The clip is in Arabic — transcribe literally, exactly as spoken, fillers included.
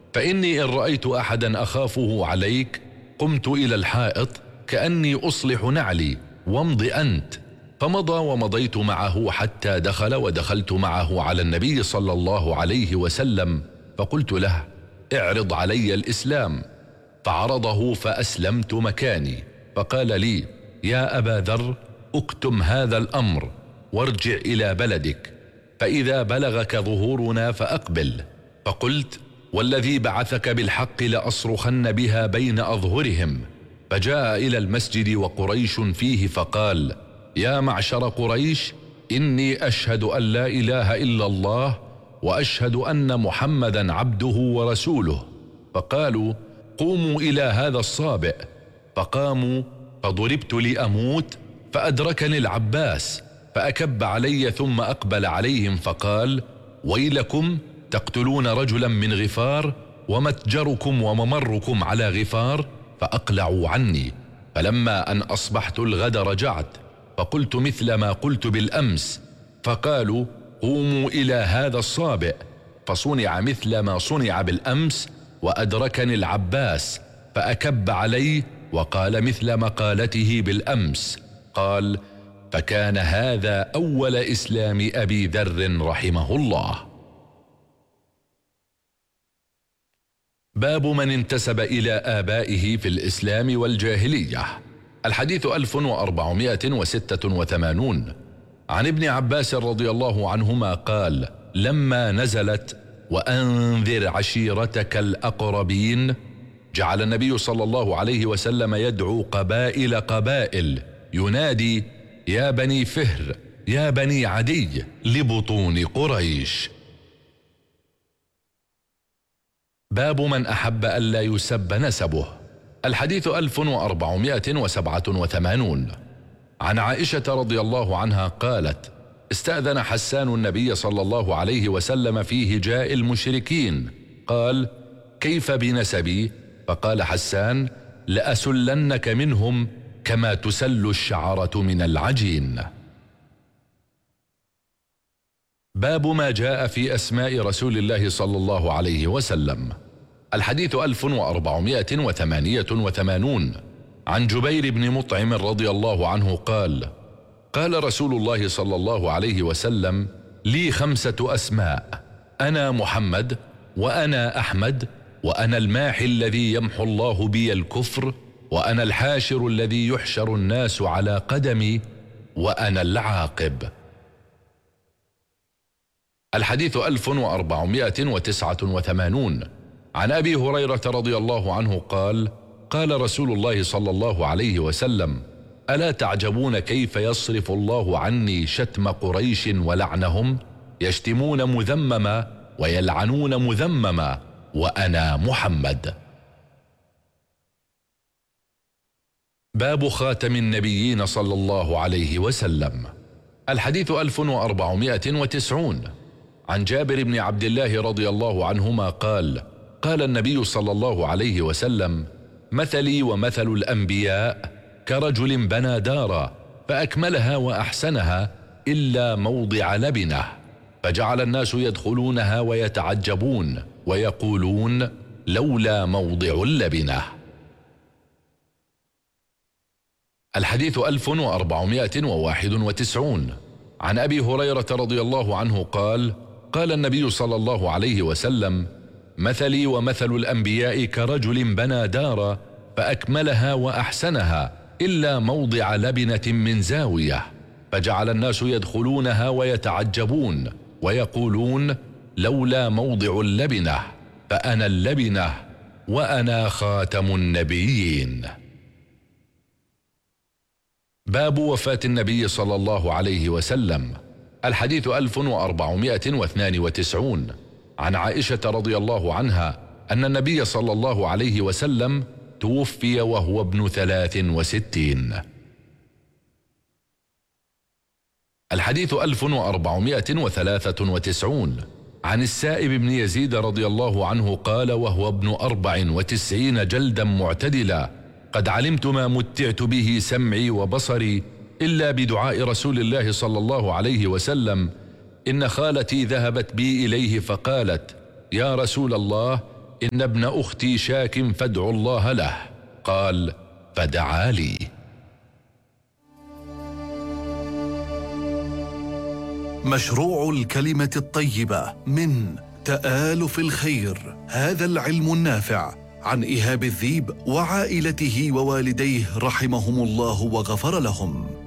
فإني إن رأيت أحدا أخافه عليك قمت إلى الحائط كأني أصلح نعلي، وامض أنت. فمضى ومضيت معه حتى دخل، ودخلت معه على النبي صلى الله عليه وسلم، فقلت له: اعرض علي الإسلام. فعرضه فأسلمت مكاني، فقال لي: يا أبا ذر، اكتم هذا الأمر وارجع إلى بلدك، فإذا بلغك ظهورنا فأقبل. فقلت: والذي بعثك بالحق لأصرخن بها بين أظهرهم. فجاء إلى المسجد وقريش فيه، فقال: يا معشر قريش، إني أشهد أن لا إله إلا الله وأشهد أن محمدا عبده ورسوله. فقالوا: قوموا إلى هذا الصابئ. فقاموا، فضربت لأموت، فأدركني العباس فأكب علي، ثم أقبل عليهم فقال: ويلكم، تقتلون رجلا من غفار، ومتجركم وممركم على غفار. فأقلعوا عني. فلما أن أصبحت الغد رجعت، فقلت مثل ما قلت بالأمس. فقالوا: قوموا إلى هذا الصابئ. فصنع مثل ما صنع بالأمس، وأدركني العباس فأكب علي وقال مثل مقالته بالأمس. قال: فكان هذا أول إسلام أبي ذر رحمه الله. باب من انتسب إلى آبائه في الإسلام والجاهلية. الحديث ألف وأربعمائة وستة وثمانون. عن ابن عباس رضي الله عنهما قال: لما نزلت وأنذر عشيرتك الأقربين، جعل النبي صلى الله عليه وسلم يدعو قبائل قبائل، ينادي: يا بني فهر، يا بني عدي، لبطون قريش. باب من أحب ألا يسب نسبه. الحديث ألف وأربعمائة وسبعة وثمانون. عن عائشة رضي الله عنها قالت: استأذن حسان النبي صلى الله عليه وسلم في هجاء المشركين، قال: كيف بنسبي؟ فقال حسان: لأسلنك منهم كما تسل الشعرة من العجين. باب ما جاء في أسماء رسول الله صلى الله عليه وسلم. الحديث ألف وأربعمائة وثمانية وثمانون. عن جبير بن مطعم رضي الله عنه قال: قال رسول الله صلى الله عليه وسلم: لي خمسة أسماء، أنا محمد، وأنا أحمد، وأنا الماحي الذي يمحو الله بي الكفر، وأنا الحاشر الذي يحشر الناس على قدمي، وأنا العاقب. الحديث ألف وأربعمائة وتسعة وثمانون. عن أبي هريرة رضي الله عنه قال: قال رسول الله صلى الله عليه وسلم: ألا تعجبون كيف يصرف الله عني شتم قريش ولعنهم؟ يشتمون مذمما ويلعنون مذمما، وأنا محمد. باب خاتم النبيين صلى الله عليه وسلم. الحديث ألف وأربعمائة وتسعون. عن جابر بن عبد الله رضي الله عنهما قال: قال النبي صلى الله عليه وسلم: مثلي ومثل الأنبياء كرجل بنى دارا فأكملها وأحسنها إلا موضع لبنة، فجعل الناس يدخلونها ويتعجبون ويقولون: لولا موضع اللبنة. الحديث ألف وأربعمائة وواحد وتسعون. عن أبي هريرة رضي الله عنه قال: قال النبي صلى الله عليه وسلم: مثلي ومثل الأنبياء كرجل بنى دارا فأكملها وأحسنها إلا موضع لبنة من زاوية، فجعل الناس يدخلونها ويتعجبون ويقولون: لولا موضع اللبنة، فأنا اللبنة وأنا خاتم النبيين. باب وفاة النبي صلى الله عليه وسلم. الحديث ألف وأربعمائة واثنان وتسعون. عن عائشة رضي الله عنها أن النبي صلى الله عليه وسلم توفي وهو ابن ثلاث وستين. الحديث ألف وأربعمائة وثلاثة وتسعون. عن السائب بن يزيد رضي الله عنه قال وهو ابن أربع وتسعين جلدا معتدلا: قد علمت ما متعت به سمعي وبصري إلا بدعاء رسول الله صلى الله عليه وسلم. إن خالتي ذهبت بي إليه فقالت: يا رسول الله، إن ابن أختي شاك فادعوا الله له. قال: فدعا لي. مشروع الكلمة الطيبة من تآلف الخير، هذا العلم النافع، عن إيهاب الذيب وعائلته ووالديه رحمهم الله وغفر لهم.